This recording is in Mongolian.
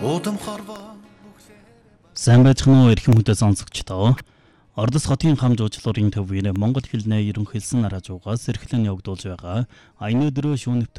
Сайн байцгаана уу эрхэм хүнтэй сонсогчдоо. Ордос хотын хам жуулчлалын төвийн Монгол хэлний ерөнхийлсөн араа жуугаас эрхлэн явагдуулж байгаа аяны өдрөө шүүн